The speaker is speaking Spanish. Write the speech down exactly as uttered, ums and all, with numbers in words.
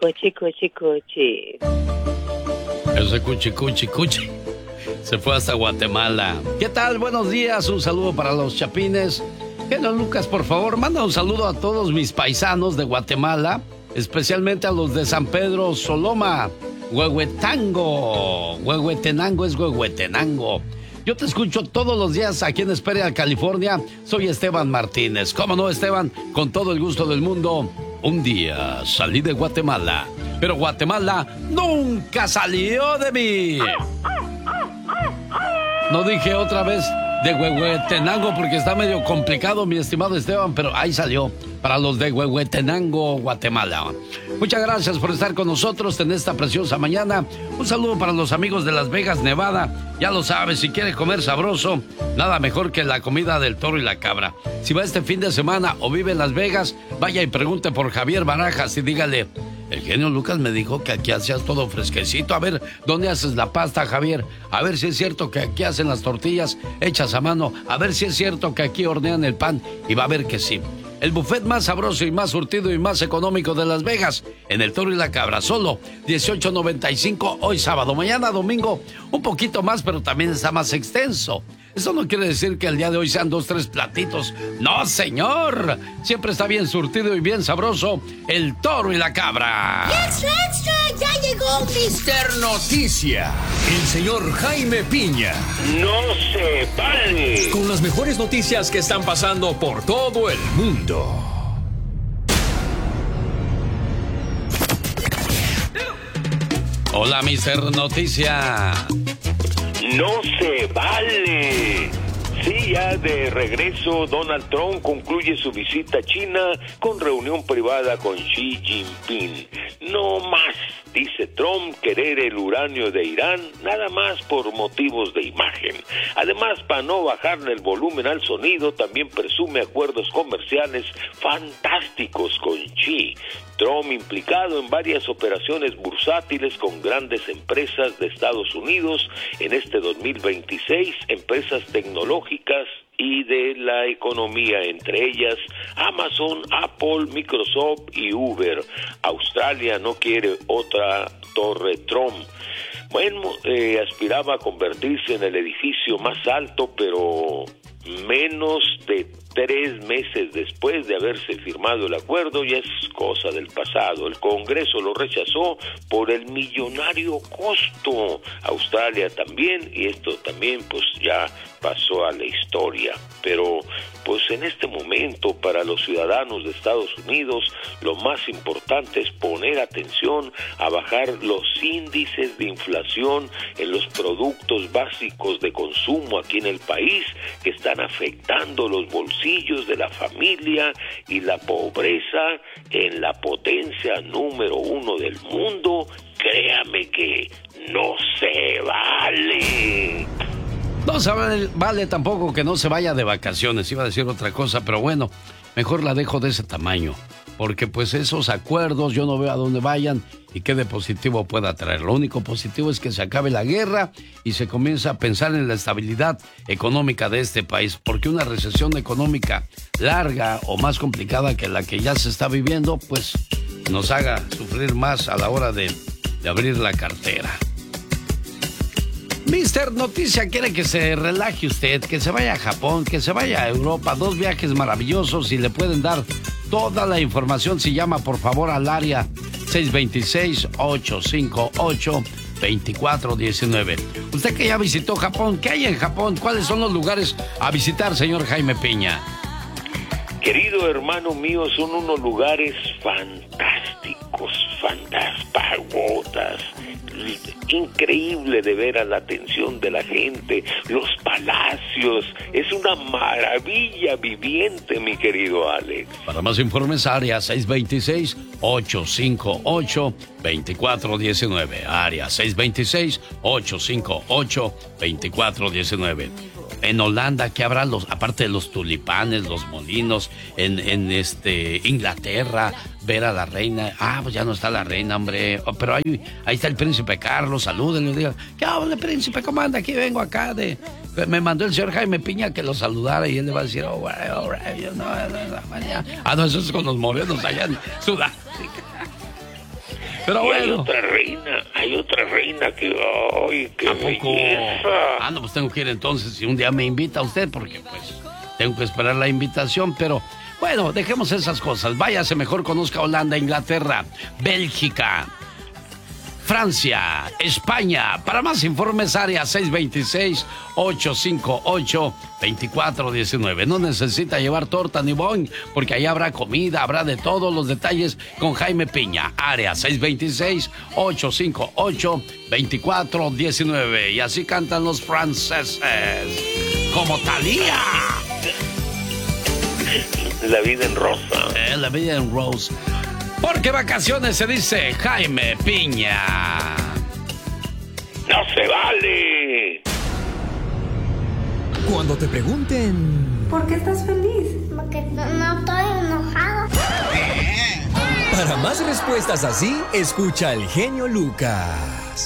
cuchi, cuchi, cuchi. Ese cuchi, cuchi, cuchi se fue hasta Guatemala. ¿Qué tal? Buenos días. Un saludo para los chapines. Genio Lucas, por favor, manda un saludo a todos mis paisanos de Guatemala, especialmente a los de San Pedro Soloma, Huehuetango. Huehuetenango es Huehuetenango. Yo te escucho todos los días aquí en Esperia, California. Soy Esteban Martínez. ¿Cómo no, Esteban? Con todo el gusto del mundo. Un día salí de Guatemala, pero Guatemala nunca salió de mí. No dije otra vez de Huehuetenango porque está medio complicado, mi estimado Esteban, pero ahí salió para los de Huehuetenango, Guatemala. Muchas gracias por estar con nosotros en esta preciosa mañana. Un saludo para los amigos de Las Vegas, Nevada. Ya lo sabes, si quiere comer sabroso, nada mejor que la comida del toro y la cabra. Si va este fin de semana o vive en Las Vegas, vaya y pregunte por Javier Barajas y dígale: el genio Lucas me dijo que aquí hacías todo fresquecito. A ver, ¿dónde haces la pasta, Javier? A ver si es cierto que aquí hacen las tortillas hechas a mano. A ver si es cierto que aquí hornean el pan. Y va a ver que sí. El buffet más sabroso y más surtido y más económico de Las Vegas, en el Toro y la Cabra, solo dieciocho noventa y cinco hoy sábado. Mañana domingo un poquito más, pero también está más extenso. Eso no quiere decir que el día de hoy sean dos, tres platitos. ¡No, señor! Siempre está bien surtido y bien sabroso el Toro y la Cabra. ¡Extra, extra! ¡Ya llegó mister Noticia! El señor Jaime Piña. ¡No se vale! Con las mejores noticias que están pasando por todo el mundo. Hola, mister Noticia. ¡No se vale! Sí, ya de regreso, Donald Trump concluye su visita a China con reunión privada con Xi Jinping. No más, dice Trump, querer el uranio de Irán, nada más por motivos de imagen. Además, para no bajarle el volumen al sonido, también presume acuerdos comerciales fantásticos con Xi. Trump implicado en varias operaciones bursátiles con grandes empresas de Estados Unidos en este dos mil veintiséis, empresas tecnológicas y de la economía, entre ellas Amazon, Apple, Microsoft y Uber. Australia no quiere otra torre Trump. Bueno, eh, aspiraba a convertirse en el edificio más alto, pero menos de tres meses después de haberse firmado el acuerdo, ya es cosa del pasado. El Congreso lo rechazó por el millonario costo. Australia también, y esto también pues ya pasó a la historia. Pero pues en este momento para los ciudadanos de Estados Unidos lo más importante es poner atención a bajar los índices de inflación en los productos básicos de consumo aquí en el país, que están afectando los bolsillos de la familia y la pobreza en la potencia número uno del mundo. Créame que no se vale. No se vale, vale tampoco que no se vaya de vacaciones. Iba a decir otra cosa, pero bueno, mejor la dejo de ese tamaño. Porque pues esos acuerdos yo no veo a dónde vayan y qué de positivo pueda traer. Lo único positivo es que se acabe la guerra y se comienza a pensar en la estabilidad económica de este país. Porque una recesión económica larga o más complicada que la que ya se está viviendo, pues nos haga sufrir más a la hora de, de abrir la cartera. mister Noticia quiere que se relaje usted, que se vaya a Japón, que se vaya a Europa, dos viajes maravillosos y le pueden dar toda la información si llama por favor al área seis dos seis, ocho cinco ocho, dos cuatro uno nueve. Usted que ya visitó Japón, ¿qué hay en Japón? ¿Cuáles son los lugares a visitar, señor Jaime Piña? Querido hermano mío, son unos lugares fantásticos, fantásticos, pagodas. Increíble de ver a la atención de la gente, los palacios, es una maravilla viviente, mi querido Alex. Para más informes, área seis dos seis, ocho cinco ocho, dos cuatro uno nueve, área seis dos seis, ocho cinco ocho, dos cuatro uno nueve. En Holanda, ¿qué habrá? Los, aparte de los tulipanes, los molinos, en, en este Inglaterra, ver a la reina. Ah, pues ya no está la reina, hombre. Oh, pero ahí, ahí está el príncipe Carlos, salúdenle, digan, ¿qué habla, príncipe? ¿Cómo anda? Aquí vengo acá de... Me mandó el señor Jaime Piña que lo saludara y él le va a decir, oh, right, all right, you know, no, no, no, ah, no, eso es con los morenos allá en Sudáfrica. Pero y bueno. hay otra reina, hay otra reina que, ay, qué ¿A poco? belleza. Ah, no, pues tengo que ir entonces, si un día me invita a usted, porque pues tengo que esperar la invitación, pero bueno, dejemos esas cosas. Váyase mejor, conozca Holanda, Inglaterra, Bélgica, Francia, España. Para más informes, área seis dos seis, ocho cinco ocho, dos cuatro uno nueve. No necesita llevar torta ni boing, porque ahí habrá comida, habrá de todos los detalles con Jaime Piña. Área seis dos seis, ocho cinco ocho, dos cuatro uno nueve. Y así cantan los franceses, como Thalía. La vida en rosa. Eh, la vida en rose. Porque vacaciones se dice Jaime Piña. ¡No se vale! Cuando te pregunten... ¿Por qué estás feliz? Porque no, no estoy enojado. Para más respuestas así, escucha al genio Lucas.